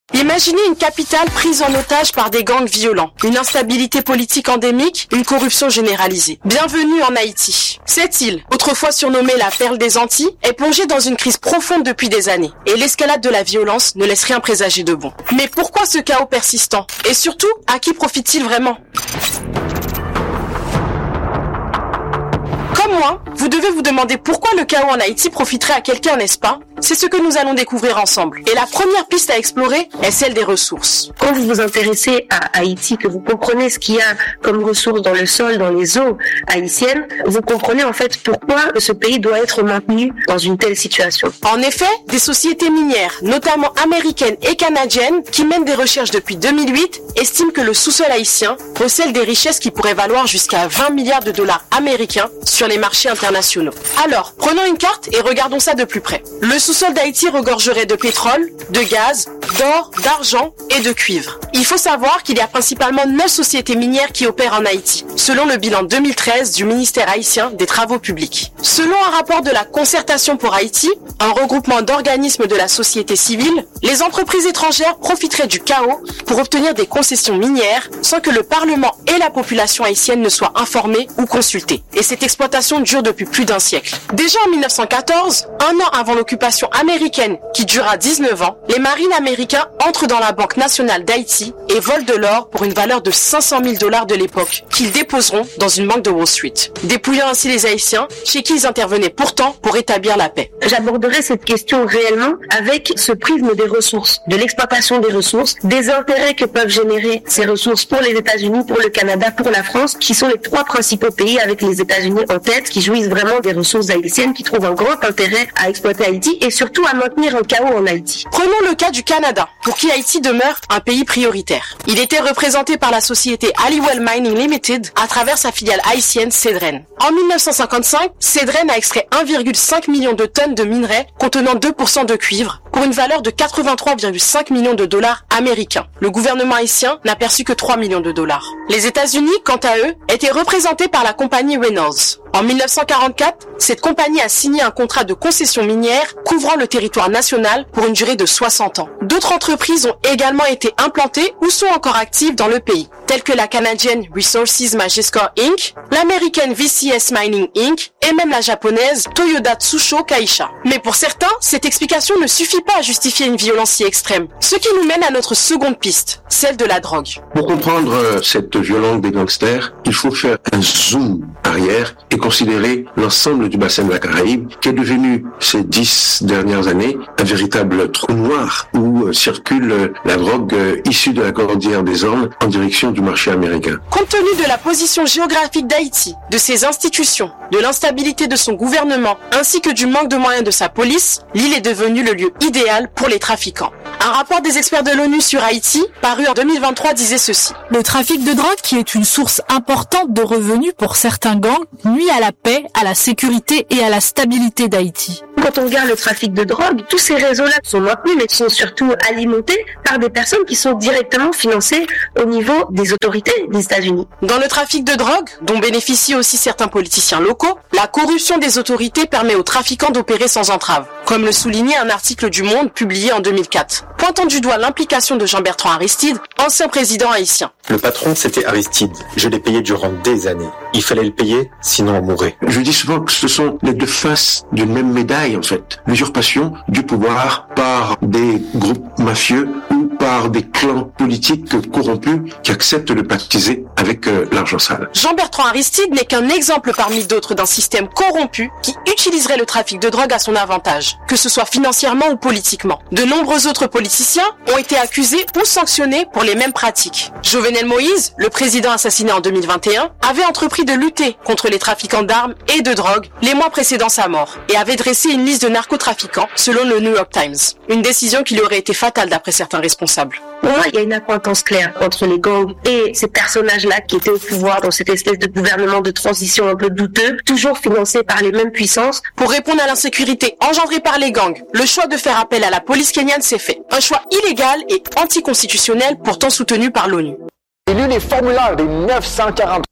Imaginez une capitale prise en otage par des gangs violents, une instabilité politique endémique, une corruption généralisée. Bienvenue en Haïti. Cette île, autrefois surnommée la perle des Antilles, est plongée dans une crise profonde depuis des années. Et l'escalade de la violence ne laisse rien présager de bon. Mais pourquoi ce chaos persistant? Et surtout, à qui profite-t-il vraiment? Comme moi, vous devez vous demander pourquoi le chaos en Haïti profiterait à quelqu'un, n'est-ce pas? C'est ce que nous allons découvrir ensemble. Et la première piste à explorer est celle des ressources. Quand vous vous intéressez à Haïti, que vous comprenez ce qu'il y a comme ressources dans le sol, dans les eaux haïtiennes, vous comprenez en fait pourquoi ce pays doit être maintenu dans une telle situation. En effet, des sociétés minières, notamment américaines et canadiennes, qui mènent des recherches depuis 2008, estiment que le sous-sol haïtien recèle des richesses qui pourraient valoir jusqu'à 20 milliards de dollars américains sur les marchés internationaux. Alors, prenons une carte et regardons ça de plus près. Le sous-sol d'Haïti regorgerait de pétrole, de gaz, d'or, d'argent et de cuivre. Il faut savoir qu'il y a principalement 9 sociétés minières qui opèrent en Haïti, selon le bilan 2013 du ministère haïtien des Travaux publics. Selon un rapport de la Concertation pour Haïti, un regroupement d'organismes de la société civile, les entreprises étrangères profiteraient du chaos pour obtenir des concessions minières sans que le Parlement et la population haïtienne ne soient informés ou consultés. Et cette exploitation dure depuis plus d'un siècle. Déjà en 1914, un an avant l'occupation américaine qui dura 19 ans, les marines américains entrent dans la Banque nationale d'Haïti et volent de l'or pour une valeur de 500 000 $ de l'époque, qu'ils déposeront dans une banque de Wall Street, dépouillant ainsi les Haïtiens, chez qui ils intervenaient pourtant pour établir la paix. J'aborderai cette question réellement avec ce prisme des ressources, de l'exploitation des ressources, des intérêts que peuvent générer ces ressources pour les États-Unis, pour le Canada, pour la France, qui sont les 3 principaux pays avec les États-Unis en tête, qui jouissent vraiment des ressources haïtiennes, qui trouvent un grand intérêt à exploiter Haïti et surtout à maintenir un chaos en Haïti. Prenons le cas du Canada, pour qui Haïti demeure un pays prioritaire. Il était représenté par la société Halliwell Mining Limited à travers sa filiale haïtienne Cedren. En 1955, Cedren a extrait 1,5 million de tonnes de minerais contenant 2% de cuivre pour une valeur de 83,5 millions de dollars américains. Le gouvernement haïtien n'a perçu que 3 millions de dollars. Les États-Unis, quant à eux, étaient représentés par la compagnie Reynolds. En 1944, cette compagnie a signé un contrat de concession minière couvrant le territoire national pour une durée de 60 ans. D'autres entreprises ont également été implantées ou sont encore actives dans le pays, telles que la canadienne Resources Majescore Inc., l'américaine VCS Mining Inc. et même la japonaise Toyoda Tsusho Kaisha. Mais pour certains, cette explication ne suffit pas à justifier une violence si extrême. Ce qui nous mène à notre seconde piste, celle de la drogue. Pour comprendre cette violence des gangsters, il faut faire un zoom arrière et considérer l'ensemble du bassin de la Caraïbe qui est devenu ces 10 dernières années un véritable trou noir où circule la drogue issue de la cordillère des Andes en direction du marché américain. Compte tenu de la position géographique d'Haïti, de ses institutions, de l'instabilité de son gouvernement ainsi que du manque de moyens de sa police, l'île est devenue le lieu idéal pour les trafiquants. Un rapport des experts de l'ONU sur Haïti, paru en 2023, disait ceci. Le trafic de drogue, qui est une source importante de revenus pour certains gangs, nuit à la paix, à la sécurité et à la stabilité d'Haïti. Quand on regarde le trafic de drogue, tous ces réseaux-là sont maintenus, mais sont surtout alimentés par des personnes qui sont directement financées au niveau des autorités des États-Unis. Dans le trafic de drogue, dont bénéficient aussi certains politiciens locaux, la corruption des autorités permet aux trafiquants d'opérer sans entrave, comme le soulignait un article du Monde publié en 2004, pointant du doigt l'implication de Jean-Bertrand Aristide, ancien président haïtien. Le patron, c'était Aristide. Je l'ai payé durant des années. Il fallait le payer, sinon on mourrait. Je dis souvent que ce sont les 2 faces d'une même médaille, en fait. L'usurpation du pouvoir par des groupes mafieux ou par des clans politiques corrompus qui acceptent de pactiser avec l'argent sale. Jean-Bertrand Aristide n'est qu'un exemple parmi d'autres d'un système corrompu qui utiliserait le trafic de drogue à son avantage, que ce soit financièrement ou politiquement. De nombreux autres politiciens ont été accusés ou sanctionnés pour les mêmes pratiques. Jovenel Moïse, le président assassiné en 2021, avait entrepris de lutter contre les trafiquants d'armes et de drogue les mois précédant sa mort et avait dressé une liste de narcotrafiquants selon le New York Times. Une décision qui lui aurait été fatale d'après certains responsables. Pour moi, il y a une accointance claire entre les gangs et ces personnages-là qui étaient au pouvoir dans cette espèce de gouvernement de transition un peu douteux, toujours financé par les mêmes puissances. Pour répondre à l'insécurité engendrée par les gangs, le choix de faire appel à la police kenyane s'est fait. Un choix illégal et anticonstitutionnel, pourtant soutenu par l'ONU. Il y a eu les formulaires des 940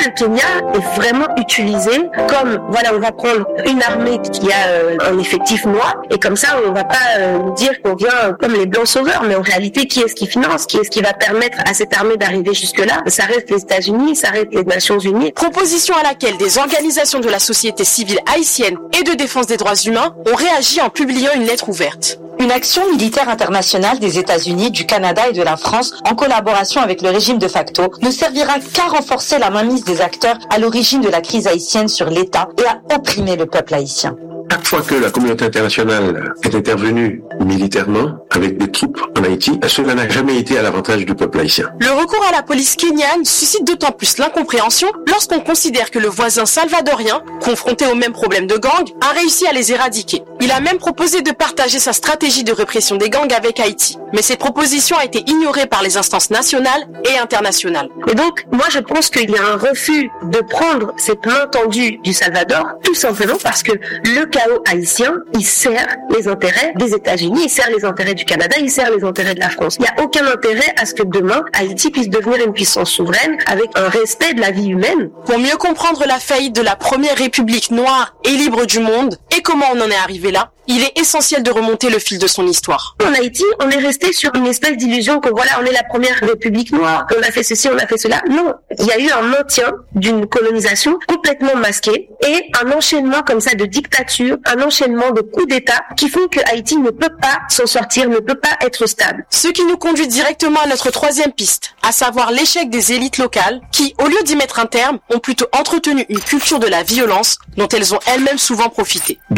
le Kenya est vraiment utilisé comme, voilà, on va prendre une armée qui a un effectif noir, et comme ça, on va pas nous dire qu'on vient comme les blancs sauveurs, mais en réalité, qui est-ce qui finance? Qui est-ce qui va permettre à cette armée d'arriver jusque-là? Ça reste les États-Unis, ça reste les Nations Unies. Proposition à laquelle des organisations de la société civile haïtienne et de défense des droits humains ont réagi en publiant une lettre ouverte. Une action militaire internationale des États-Unis, du Canada et de la France, en collaboration avec le régime de facto, ne servira qu'à renforcer la mainmise des acteurs à l'origine de la crise haïtienne sur l'État et à opprimer le peuple haïtien. Chaque fois que la communauté internationale est intervenue militairement avec des troupes en Haïti, cela n'a jamais été à l'avantage du peuple haïtien. Le recours à la police kenyane suscite d'autant plus l'incompréhension lorsqu'on considère que le voisin salvadorien, confronté au même problème de gang, a réussi à les éradiquer. Il a même proposé de partager sa stratégie de répression des gangs avec Haïti. Mais cette proposition a été ignorée par les instances nationales et internationales. Et donc, moi je pense qu'il y a un refus de prendre cette main tendue du Salvador, tout simplement parce que le chaos haïtien, il sert les intérêts des États-Unis, il sert les intérêts du Canada, il sert les intérêts de la France. Il n'y a aucun intérêt à ce que demain, Haïti puisse devenir une puissance souveraine avec un respect de la vie humaine. Pour mieux comprendre la faillite de la première république noire et libre du monde et comment on en est arrivé là, il est essentiel de remonter le fil de son histoire. En Haïti, on est resté sur une espèce d'illusion que voilà, on est la première république noire, on a fait ceci, on a fait cela. Non, il y a eu un maintien d'une colonisation complètement masquée et un enchaînement comme ça de dictature, un enchaînement de coups d'État qui font que Haïti ne peut pas s'en sortir, ne peut pas être stable. Ce qui nous conduit directement à notre troisième piste, à savoir l'échec des élites locales qui, au lieu d'y mettre un terme, ont plutôt entretenu une culture de la violence dont elles ont elles-mêmes souvent profité. De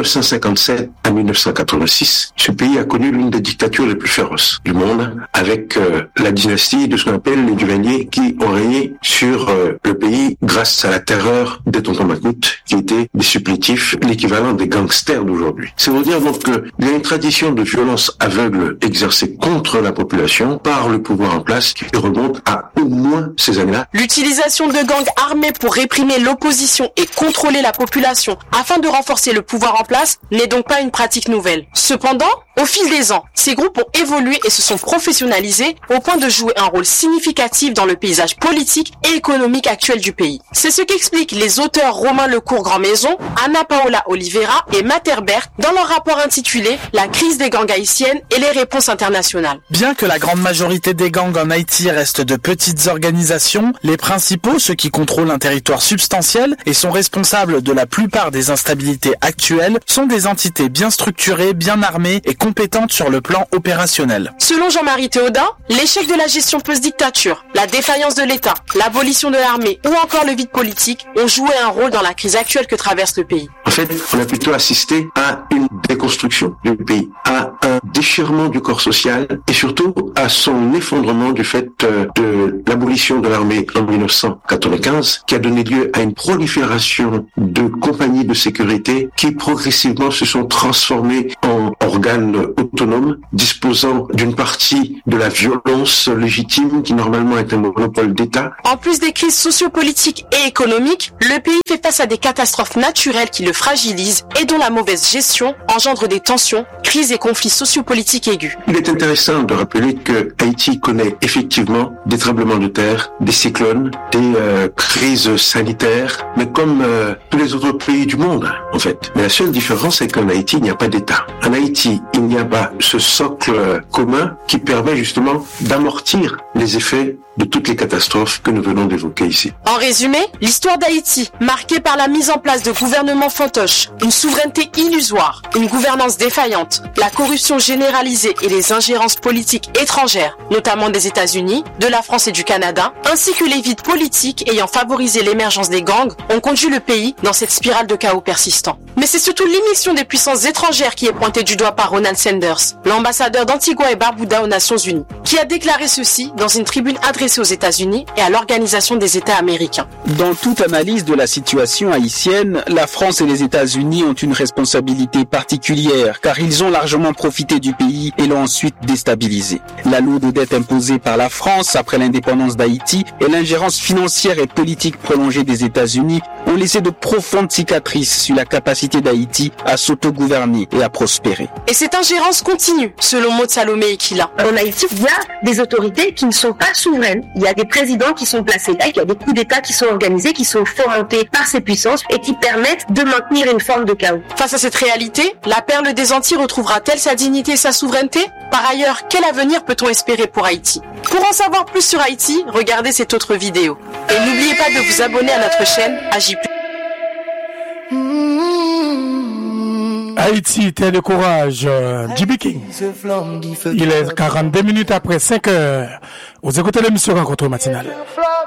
1957 à 1986, ce pays a connu l'une des dictatures les plus féroces du monde, avec la dynastie de ce qu'on appelle les Duvalier qui ont régné sur le pays grâce à la terreur des tontons macoutes, qui étaient des supplétifs, l'équivalent des gangsters d'aujourd'hui. C'est pour dire donc qu'il y a une tradition de violence aveugle exercée contre la population par le pouvoir en place qui remonte à au moins ces années-là. L'utilisation de gangs armés pour réprimer l'opposition et contrôler la population afin de renforcer le pouvoir en place n'est donc pas une pratique nouvelle. Cependant, au fil des ans, ces groupes ont évolué et se sont professionnalisés au point de jouer un rôle significatif dans le paysage politique et économique actuel du pays. C'est ce qu'expliquent les auteurs Romain Lecourt Grand-Maison, Ana Paola Oliveira et Matt Herbert dans leur rapport intitulé « La crise des gangs haïtiennes et les réponses internationales ». Bien que la grande majorité des gangs en Haïti restent de petites organisations, les principaux, ceux qui contrôlent un territoire substantiel et sont responsables de la plupart des instabilités actuelles, sont des entités bien structurées, bien armées et compétentes sur le plan opérationnel. Selon Jean-Marie Théaudin, l'échec de la gestion post-dictature, la défaillance de l'État, l'abolition de l'armée ou encore le vide politique ont joué un rôle dans la crise actuelle que traverse le pays. En fait, on a plutôt assisté à une déconstruction du pays, à un déchirement du corps social et surtout à son effondrement du fait de l'abolition de l'armée en 1995 qui a donné lieu à une prolifération de compagnies de sécurité qui progressivement se sont transformées en organes autonomes disposant d'une partie de la violence légitime qui normalement est un monopole d'État. En plus des crises sociopolitiques et économiques, le pays fait face à des catastrophes naturelles qui le fragilisent et dont la mauvaise gestion engendre des tensions, crises et conflits sociopolitiques aigus. Il est intéressant de rappeler que Haïti connaît effectivement des tremblements de terre, des cyclones, des crises sanitaires, mais comme tous les autres pays du monde en fait. Mais la seule différence c'est qu'en Haïti il n'y a pas d'État. En Haïti il n'y a pas ce socle commun qui permet justement d'amortir les effets de toutes les catastrophes que nous venons d'évoquer ici. En résumé, l'histoire d'Haïti, marquée par la mise en place de gouvernements fantoches, une souveraineté illusoire, une gouvernance défaillante, la corruption généralisée et les ingérences politiques étrangères, notamment des États-Unis, de la France et du Canada, ainsi que les vides politiques ayant favorisé l'émergence des gangs, ont conduit le pays dans cette spirale de chaos persistant. Mais c'est surtout l'émission des puissances étrangères qui est pointée du doigt par Ronald Sanders, l'ambassadeur d'Antigua et Barbuda aux Nations Unies, qui a déclaré ceci dans une tribune adressée aux États-Unis et à l'Organisation des États américains. Dans toute analyse de la situation haïtienne, la France et les les États-Unis ont une responsabilité particulière car ils ont largement profité du pays et l'ont ensuite déstabilisé. La lourde dette imposée par la France après l'indépendance d'Haïti et l'ingérence financière et politique prolongée des États-Unis ont laissé de profondes cicatrices sur la capacité d'Haïti à s'autogouverner et à prospérer. Et cette ingérence continue, selon Maud Salomé Ekila. En Haïti, il y a des autorités qui ne sont pas souveraines. Il y a des présidents qui sont placés là, il y a des coups d'État qui sont organisés, qui sont fomentés par ces puissances et qui permettent de maintenir une forme de chaos. Face à cette réalité, la perle des Antilles retrouvera-t-elle sa dignité et sa souveraineté? Par ailleurs, quel avenir peut-on espérer pour Haïti? Pour en savoir plus sur Haïti, regardez cette autre vidéo. Et n'oubliez pas de vous abonner à notre chaîne AJ+. Haïti, terre de courage, JB King. Il est 42 minutes après 5 heures. Vous écoutez l'émission Rencontre matinale.